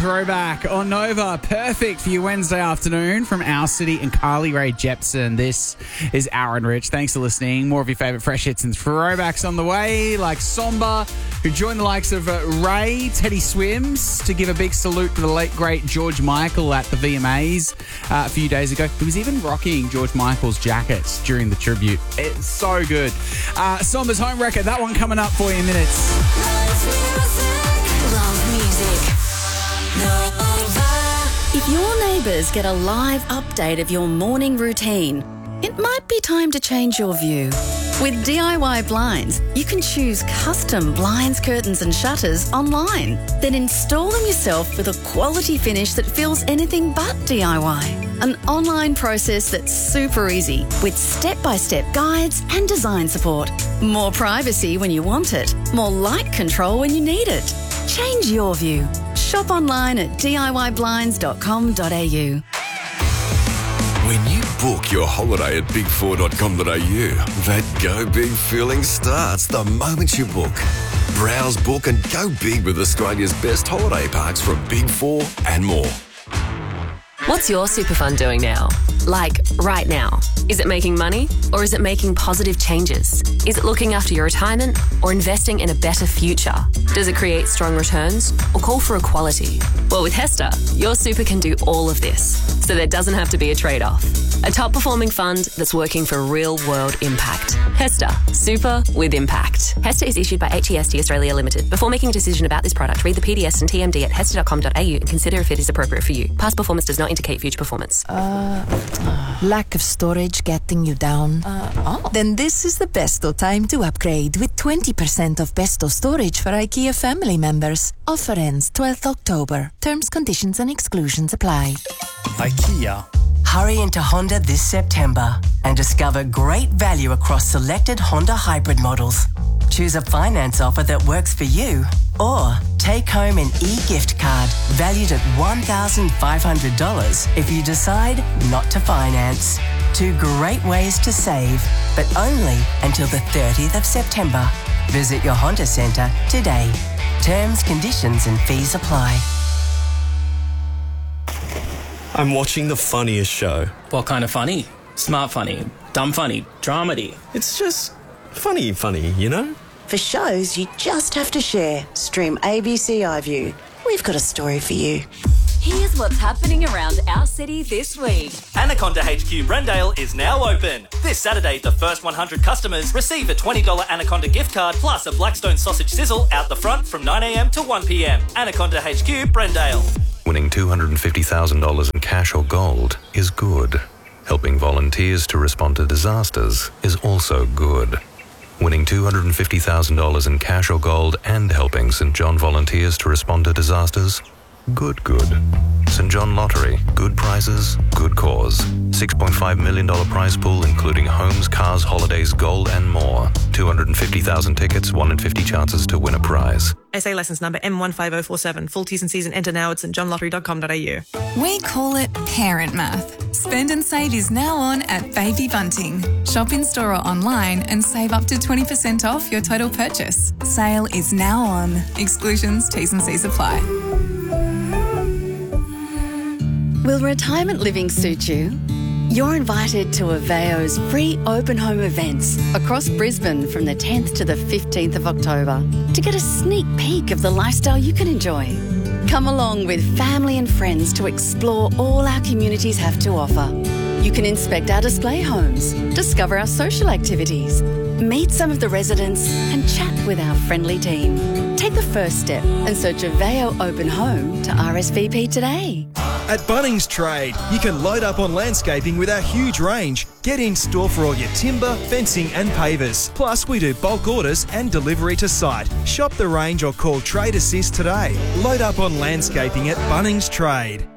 Throwback on Nova. Perfect for your Wednesday afternoon from Our City and Carly Rae Jepsen. This is Aaron Rich. Thanks for listening. More of your favourite fresh hits and throwbacks on the way, like Somber, who joined the likes of Ray, Teddy Swims, to give a big salute to the late, great George Michael at the VMAs a few days ago. He was even rocking George Michael's jackets during the tribute. It's so good. Somber's home record, that one coming up for you in minutes. Love music. If your neighbours get a live update of your morning routine, it might be time to change your view. With DIY Blinds, you can choose custom blinds, curtains and shutters online. Then install them yourself with a quality finish that feels anything but DIY. An online process that's super easy with step-by-step guides and design support. More privacy when you want it. More light control when you need it. Change your view. Shop online at DIYblinds.com.au. When you book your holiday at big4.com.au, that go big feeling starts the moment you book. Browse, book and go big with Australia's best holiday parks from Big 4 and more. What's your super fund doing now? Like, right now? Is it making money or is it making positive changes? Is it looking after your retirement or investing in a better future? Does it create strong returns or call for equality? Well, with HESTA, your super can do all of this, so there doesn't have to be a trade-off. A top-performing fund that's working for real-world impact. HESTA, super with impact. HESTA is issued by HEST Australia Limited. Before making a decision about this product, read the PDS and TMD at hesta.com.au and consider if it is appropriate for you. Past performance does not indicate future performance. Lack of storage getting you down? Then this is the besto time to upgrade with 20% off besto storage for IKEA family members. Offer ends 12th October. Terms, conditions and exclusions apply. IKEA. Hurry into Honda this September and discover great value across selected Honda hybrid models. Choose a finance offer that works for you, or take home an e-gift card valued at $1,500 if you decide not to finance. Two great ways to save, but only until the 30th of September. Visit your Honda Centre today. Terms, conditions and fees apply. I'm watching the funniest show. What kind of funny? Smart funny, dumb funny, dramedy. It's just funny, you know? For shows you just have to share, stream ABC iView. We've got a story for you. Here's what's happening around our city this week. Anaconda HQ Brendale is now open. This Saturday, the first 100 customers receive a $20 Anaconda gift card plus a Blackstone sausage sizzle out the front from 9 a.m. to 1 p.m. Anaconda HQ Brendale. Winning $250,000 in cash or gold is good. Helping volunteers to respond to disasters is also good. Winning $250,000 in cash or gold and helping St. John volunteers to respond to disasters? Good. St. John Lottery. Good prizes, good cause. $6.5 million prize pool including homes, cars, holidays, gold and more. 250,000 tickets, 1 in 50 chances to win a prize. SA licence number M15047. Full T's and C's and enter now at stjohnlottery.com.au. We call it parent math. Spend and Save is now on at Baby Bunting. Shop in store or online and save up to 20% off your total purchase. Sale is now on. Exclusions, T's and C's apply. Will retirement living suit you? You're invited to Aveo's free open home events across Brisbane from the 10th to the 15th of October to get a sneak peek of the lifestyle you can enjoy. Come along with family and friends to explore all our communities have to offer. You can inspect our display homes, discover our social activities, meet some of the residents and chat with our friendly team. Take the first step and search Aveo Open Home to RSVP today. At Bunnings Trade, you can load up on landscaping with our huge range. Get in store for all your timber, fencing and pavers. Plus, we do bulk orders and delivery to site. Shop the range or call Trade Assist today. Load up on landscaping at Bunnings Trade.